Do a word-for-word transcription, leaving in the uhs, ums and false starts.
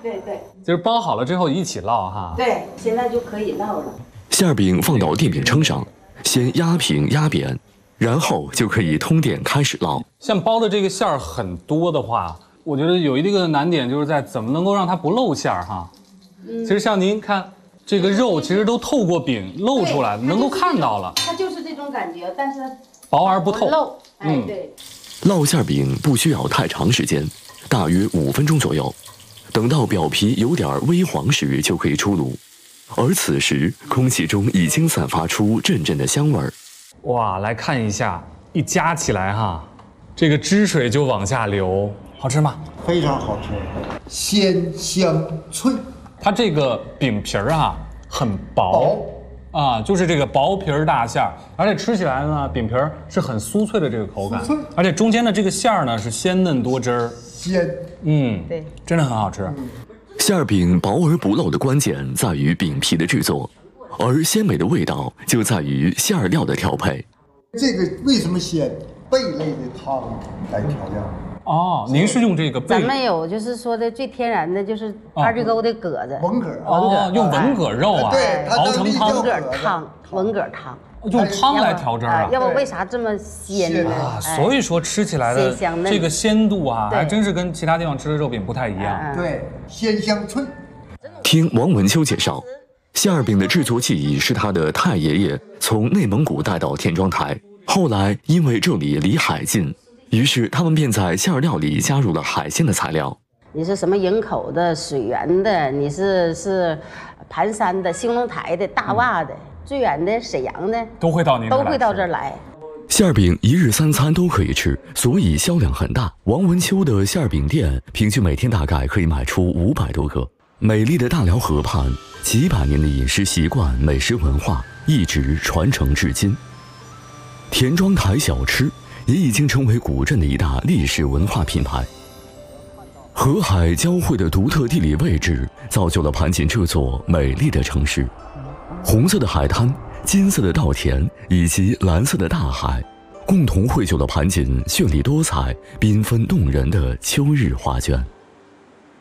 对对， 就是包好了之后一起烙哈。 对，现在就可以烙了。 馅饼放到电饼铛上，先压平压扁，然后就可以通电开始烙。 像包的这个馅儿很多的话，我觉得有一个难点就是在怎么能够让它不露馅儿哈。嗯，其实像您看，这个肉其实都透过饼露出来，能够看到了。 它就是这种感觉，但是薄而不透。 露，哎，对。 烙馅饼不需要太长时间，大约五分钟左右。等到表皮有点微黄时，就可以出炉。而此时，空气中已经散发出阵阵的香味儿。 哇，来看一下，一夹起来哈，这个汁水就往下流，好吃吗？ 非常好吃，鲜香脆。 它这个饼皮儿啊，很薄。啊，就是这个薄皮儿大馅儿，而且吃起来呢，饼皮儿是很酥脆的这个口感，而且中间的这个馅儿呢是鲜嫩多汁儿， 鲜， 嗯， 对， 真的很好吃。 嗯、馅饼薄而不漏的关键在于饼皮的制作，而鲜美的味道就在于馅料的调配。 这个为什么鲜？贝类的汤来调料。 哦，您是用这个贝？ 咱们有就是说的最天然的，就是二季沟的葛子， 文蛤， 文蛤用文蛤肉啊， 对， 熬成汤， 文蛤汤，文蛤汤， 用汤来调汁啊。 要不为啥这么鲜呢？ 啊，所以说吃起来的这个鲜度啊，还真是跟其他地方吃的肉饼不太一样。 对，鲜香脆。 听王文秋介绍，馅饼的制作技艺是他的太爷爷从内蒙古带到田庄台，后来因为这里离海近。于是他们便在馅料里加入了海鲜的材料。 你是什么营口的、水源的，你是是盘山的、兴隆台的、大洼的，嗯、最远的沈阳的， 都会到您都会到这儿来。 馅饼一日三餐都可以吃，所以销量很大。王文秋的馅饼店平均每天大概可以卖出五百多个。美丽的大辽河畔，几百年的饮食习惯、美食文化一直传承至今。田庄台小吃也已经成为古镇的一大历史文化品牌。河海交汇的独特地理位置，造就了盘锦这座美丽的城市。红色的海滩、金色的稻田以及蓝色的大海，共同绘就了盘锦绚丽多彩、缤纷动人的秋日画卷。